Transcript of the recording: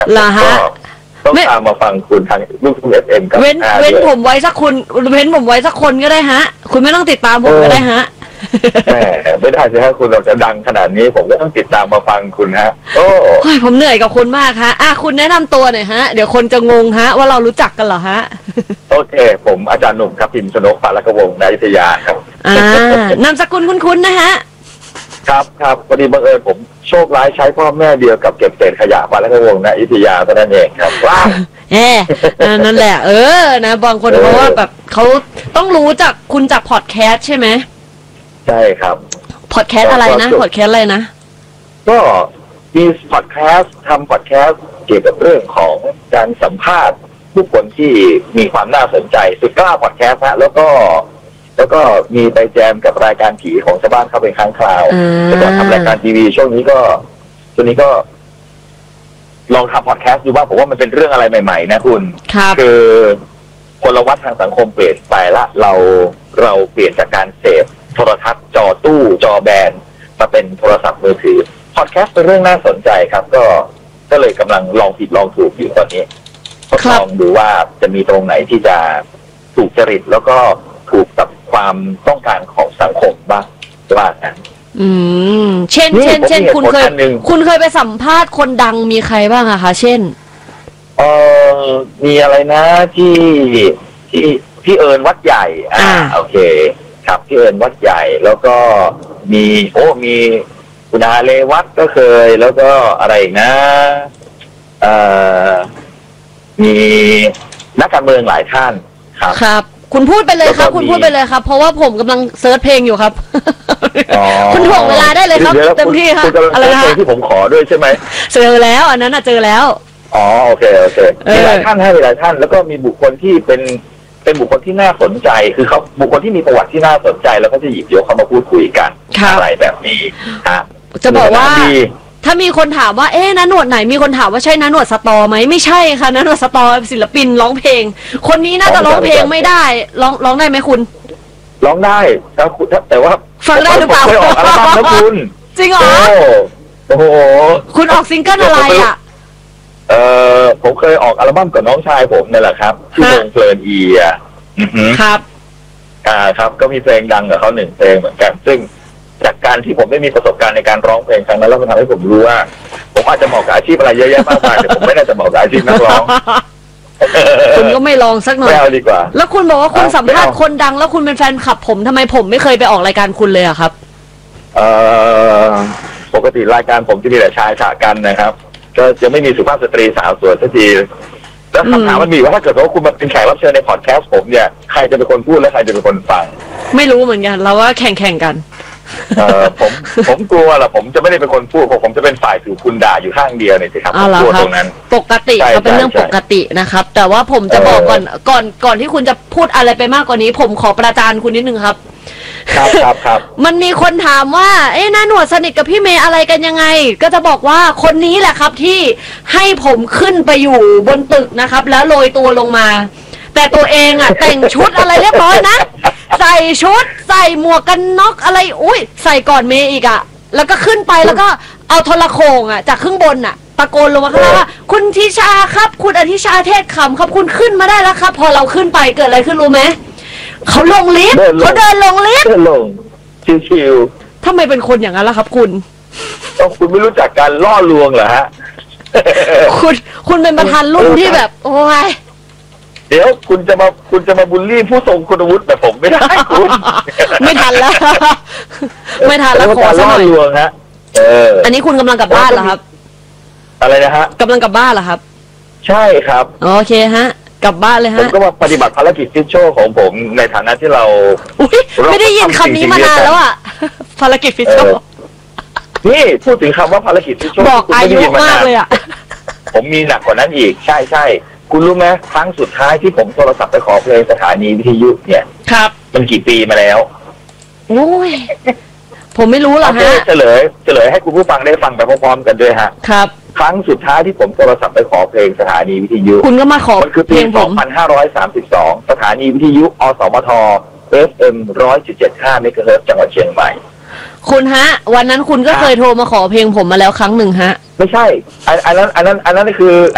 ล่ะฮะต้องตามมาฟังคุณทางลูกทุ่ง FM กับเว้นผมไว้สักคนเว้นผมไว้สักคนก็ได้ฮะคุณไม่ต้องติดตามผมก็ได้ฮะแหมไม่ได้สิฮะคุณเราจะดังขนาดนี้ผมก็ต้องติดตามมาฟังคุณฮะโอ้ยผมเหนื่อยกับคุณมากฮะคุณแนะนำตัวหน่อยฮะเดี๋ยวคนจะงงฮะว่าเรารู้จักกันเหรอฮะโอเคผมอาจารย์หนุ่มครับพิมพ์ชนกปาลกวงศ์นายวิทยาครับนามสกุลคุ้นๆนะฮะครับพอดีบังเอิญผมโชคร้ายใช้พ่อแม่เดียวกับเก็บเศษขยะปาลกวงศ์นายวิทยาตอนนั้นเองครับว้าวนั่นแหละนะบางคนเพราะว่าแบบเขาต้องรู้จากคุณจากพอดแคสต์ใช่ไหมใช่ครับพอดแคสต์อะไรนะพอดแคสต์อะไรนะก็มีพอดแคสต์ทำพอดแคสต์เกี่ยวกับเรื่องของการสัมภาษณ์ผู้คนที่มีความน่าสนใจสุดกล้าพอดแคสต์ฮะแล้วก็มีไปแจมกับรายการผีของชาวบ้านเข้าไปครั้งคราวแต่ก่อนทำรายการทีวีช่วงนี้ก็ลองทำพอดแคสต์ดูว่าผมว่ามันเป็นเรื่องอะไรใหม่ๆนะคุณคือพลวัตทางสังคมเปลี่ยนไปละเราเปลี่ยนจากการเสพโทรทัศน์จอตู้จอแบนมาเป็นโทรศัพท์มือถือพอดแคสต์เป็นเรื่องน่าสนใจครับก็เลยกำลังลองผิดลองถูกอยู่ตอนนี้ทดลองดูว่าจะมีตรงไหนที่จะถูกจริตแล้วก็ถูกกับความต้องการของสังคมบ้างว่ากันเช่นคุณเคยไปสัมภาษณ์คนดังมีใครบ้างอะคะเช่นมีอะไรนะที่พี่เอิญวัดใหญ่โอเคครับพี่เอิญวัดใหญ่แล้วก็มีคุณอาเลวัตก็เคยแล้วก็อะไรนะมีนักการเมืองหลายท่านครับคุณพูดไปเลยครับคุณพูดไปเลยครับเพราะว่าผมกำลังเซิร์ชเพลงอยู่ครับคุณถ่วงเวลาได้เลยครับเต็มที่ครับอะไรนะที่ผมขอด้วยใช่ไหมเจอแล้วอันนั้นเจอแล้วโอเคมีหลายท่านมีหลายท่านแล้วก็มีบุคคลที่เป็นบุคคลที่น่าสนใจคือเขาบุคคลที่มีประวัติที่น่าสนใจแล้วก็จะหยิบยกเขามาพูดคุยกันอะไรแบบนี้จะบอกว่าถ้ามีคนถามว่าน้าหนวดไหนมีคนถามว่าใช่น้าหนวดสตอไหมไม่ใช่ค่ะน้าหนวดสตอศิลปินร้องเพลงคนนี้น่าจะร้องเพลงไม่ได้ร้องได้ไหมคุณร้องได้แต่ว่าฟังได้หรือเปล่าเคยออกอัลบั้มแล้วคุณจริงเหรอโอ้โหคุณออกซิงเกิลอะไรอ่ะผมเคยออกอัลบั้มกับน้องชายผมนี่แหละครับชื่อวงเพลินอีครับครับก็มีเพลงดังกับเขาหนึ่งเพลงเหมือนกันซึ่งจากการที่ผมได้มีประสบการณ์ในการร้องเพลงครั้งนั้นแล้วมันทำให้ผมรู้ว่าผมอาจจะเหมาะกับอาชีพอะไรเยอะแยะมากมายแต่ผมไม่น่าจะเหมาะกับอาชีพนักร้องคุณก็ไม่ลองสักหน่อยไม่เอาดีกว่าแล้วคุณบอกว่าคุณสัมภาษณ์คนดังแล้วคุณเป็นแฟนคลับผมทำไมผมไม่เคยไปออกรายการคุณเลยอะครับปกติรายการผมจะมีแต่ชายฉะกันนะครับก็จะไม่มีสุภาพสตรีสาวสวยสักทีแล้วคำถามมันมีว่าถ้าเกิดว่าคุณมาเป็นแขกรับเชิญในพอดแคสต์ผมเนี่ยใครจะเป็นคนพูดและใครจะเป็นคนฟังไม่รู้เหมือนกันเราว่าแข่งกันผมกลัวแหละผมจะไม่ได้เป็นคนพูดผมจะเป็นฝ่ายถูกคุณด่าอยู่ข้างเดียวเนี่ยสิครับกลัวตรงนั้นปกติเขาเป็นเรื่องปกตินะครับแต่ว่าผมจะบอกก่อนที่คุณจะพูดอะไรไปมากกว่านี้ผมขอประจานคุณนิดนึงครับครับมันมีคนถามว่าน้าหนวดสนิทกับพี่เมย์อะไรกันยังไงก็จะบอกว่าคนนี้แหละครับที่ให้ผมขึ้นไปอยู่บนตึกนะครับแล้วโรยตัวลงมาแต่ตัวเองแต่งชุดอะไรเรียบร้อยนะใส่ชุดใส่หมวกกันน็อกอะไรใส่ก่อนเมย์อีกแล้วก็ขึ้นไปแล้วก็เอาโทรโข่งจากข้างบนตะโกนลงมาข้างล่างว่าคุณทิชาครับคุณอธิชาเทศขำครับคุณขึ้นมาได้แล้วครับพอเราขึ้นไปเกิดอะไรขึ้นรู้ไหมเขาลงลิฟต์เขาเดินลงลิฟต์ลงชิวๆทำไมเป็นคนอย่างนั้นล่ะครับคุณไม่รู้จักการล่อลวงเหรอฮะคุณเป็นประธานรุ่นที่แบบโอ้ยเดี๋ยวคุณจะมาบูลลี่ผู้ทรงคุณวุฒิแบบผมไม่ได้คุณไม่ทันแล้วขอสักหน่อยฮะอันนี้คุณกำลังกลับบ้านเหรอครับอะไรนะฮะกำลังกลับบ้านเหรอครับใช่ครับโอเคฮะกลับบ้านเลยฮะผมก็มาปฏิบัติภารกิจฟิชโชของผมในฐานะที่เราไม่ได้ยินคำนี้มานานแล้วภารกิจฟิชโชนี่พูดถึงคำว่าภารกิจฟิชโชบอกอายุมากเลยผมมีหนักกว่านั้นอีกใช่คุณรู้ไหมครั้งสุดท้ายที่ผมโทรศัพท์ไปขอเพลงสถานีวิทยุเนี่ยครับมันกี่ปีมาแล้วโอ้ยผมไม่รู้หรอกฮะเฉลยให้คุณผู้ฟังได้ฟังไปพร้อมๆกันด้วยฮะครับครั้งสุดท้ายที่ผมโทรศัพท์ไปขอเพลงสถานีวิทยุคุณก็มาขอมันคือปี2532สถานีวิทยุอสมท FM 100.75 เมกะเฮิรตซ์จังหวัดเชียงใหม่คุณฮะวันนั้นคุณก็เคยโทรมาขอเพลงผมมาแล้วครั้งหนึ่งฮะไม่ใช่อันนั้นคือ